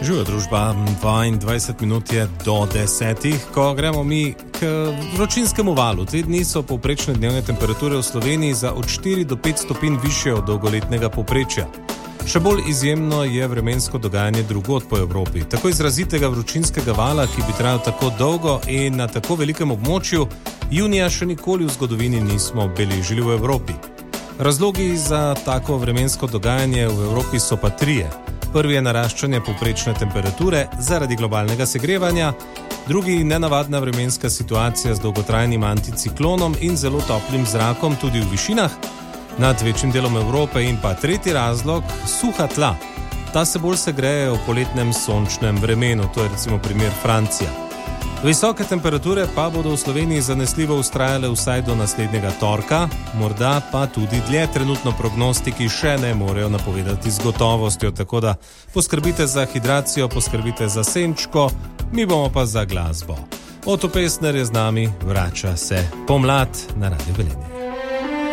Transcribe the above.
Živijo družba, 22 minut je do 10, ko gremo mi k vročinskemu valu. Te dni so povprečne dnevne temperature v Sloveniji za od 4 do 5 stopinj višje od dolgoletnega povprečja. Še bolj izjemno je vremensko dogajanje drugod po Evropi. Tako izrazitega vročinskega vala, ki bi trajal tako dolgo in na tako velikem območju, junija še nikoli v zgodovini nismo beležili v Evropi. Razlogi za tako vremensko dogajanje v Evropi so pa trije. Prvi je naraščanje povprečne temperature zaradi globalnega segrevanja, drugi nenavadna vremenska situacija z dolgotrajnim anticiklonom in zelo toplim zrakom tudi v višinah nad večjim delom Evrope in pa tretji razlog, suha tla. Ta se bolj segreje v poletnem sončnem vremenu, to je recimo primer Francija. Visoke temperature pa bodo v Sloveniji zanesljivo vztrajale vsaj do naslednjega torka, morda pa tudi dlje. Trenutno prognostiki še ne morejo napovedati z gotovostjo, tako da poskrbite za hidracijo, poskrbite za senčko, mi bomo pa za glasbo. Oto Pestner je z nami, vrača se pomlad na Radio Velenje.